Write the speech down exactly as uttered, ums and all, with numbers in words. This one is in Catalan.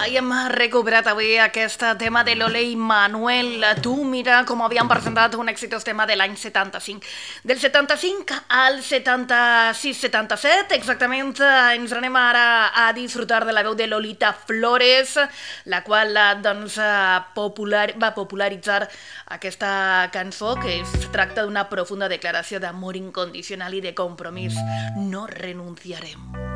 I hem recuperat avui aquest tema de l'Olei Manuel. Tu mira com havíem presentat un exitós tema de l'any setanta-cinc. Del setanta-cinc al setanta-sis setanta-set, exactament, ens anem ara a disfrutar de la veu de Lolita Flores, la qual doncs, popular, va popularitzar aquesta cançó, que es tracta d'una profunda declaració d'amor incondicional i de compromís. No renunciarem.